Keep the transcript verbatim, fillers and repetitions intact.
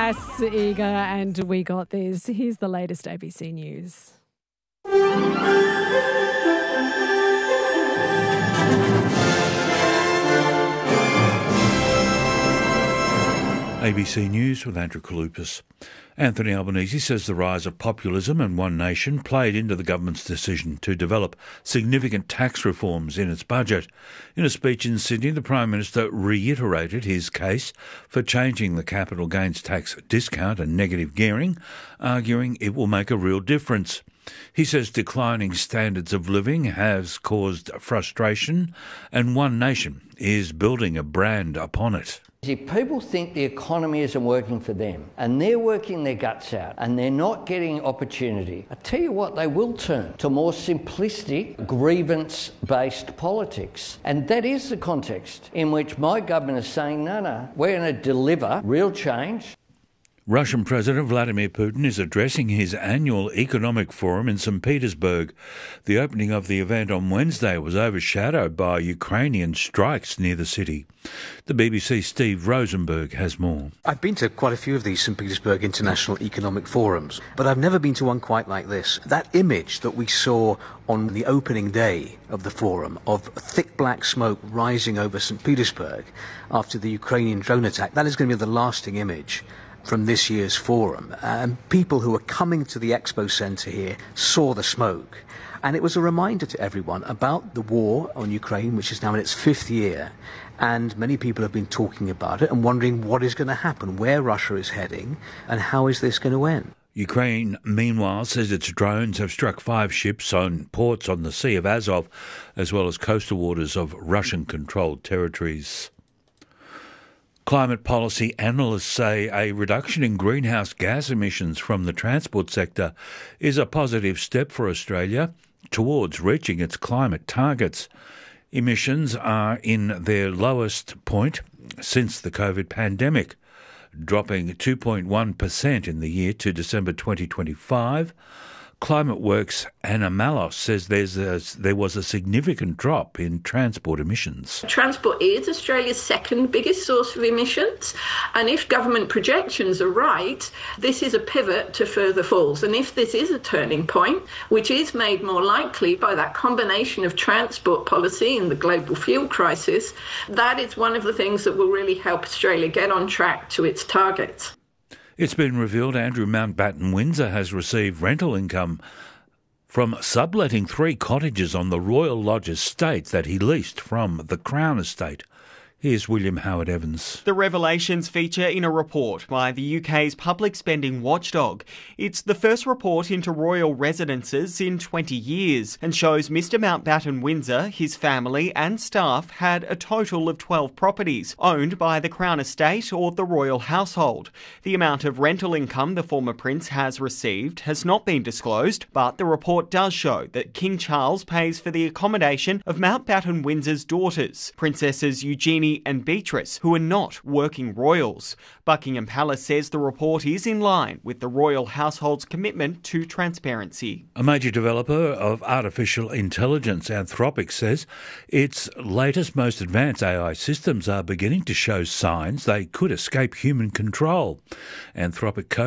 Yes, eager, and we got this. Here's the latest A B C News. A B C News with Andrew Kalupas. Anthony Albanese says the rise of populism and One Nation played into the government's decision to develop significant tax reforms in its budget. In a speech in Sydney, the Prime Minister reiterated his case for changing the capital gains tax discount and negative gearing, arguing it will make a real difference. He says declining standards of living has caused frustration and One Nation is building a brand upon it. If people think the economy isn't working for them and they're working their guts out and they're not getting opportunity, I tell you what, they will turn to more simplistic, grievance-based politics. And that is the context in which my government is saying, no, no, we're going to deliver real change. Russian President Vladimir Putin is addressing his annual economic forum in Saint Petersburg. The opening of the event on Wednesday was overshadowed by Ukrainian strikes near the city. The B B C's Steve Rosenberg has more. I've been to quite a few of these Saint Petersburg International Economic Forums, but I've never been to one quite like this. That image that we saw on the opening day of the forum of thick black smoke rising over Saint Petersburg after the Ukrainian drone attack, that is going to be the lasting image from this year's forum. And people who were coming to the expo centre here saw the smoke. And it was a reminder to everyone about the war on Ukraine, which is now in its fifth year. And many people have been talking about it and wondering what is going to happen, where Russia is heading, and how is this going to end. Ukraine, meanwhile, says its drones have struck five ships on ports on the Sea of Azov, as well as coastal waters of Russian-controlled territories. Climate policy analysts say a reduction in greenhouse gas emissions from the transport sector is a positive step for Australia towards reaching its climate targets. Emissions are in their lowest point since the COVID pandemic, dropping two point one percent in the year to December twenty twenty-five. ClimateWorks' Anna Malos says there's a, there was a significant drop in transport emissions. Transport is Australia's second biggest source of emissions, and if government projections are right, this is a pivot to further falls. And if this is a turning point, which is made more likely by that combination of transport policy and the global fuel crisis, that is one of the things that will really help Australia get on track to its targets. It's been revealed Andrew Mountbatten Windsor has received rental income from subletting three cottages on the Royal Lodge estate that he leased from the Crown Estate. Here's William Howard-Evans. The revelations feature in a report by the U K's public spending watchdog. It's the first report into royal residences in twenty years and shows Mister Mountbatten Windsor, his family and staff had a total of twelve properties owned by the Crown Estate or the royal household. The amount of rental income the former prince has received has not been disclosed, but the report does show that King Charles pays for the accommodation of Mountbatten Windsor's daughters, Princesses Eugenie and Beatrice, who are not working royals. Buckingham Palace says the report is in line with the royal household's commitment to transparency. A major developer of artificial intelligence, Anthropic, says its latest, most advanced A I systems are beginning to show signs they could escape human control. Anthropic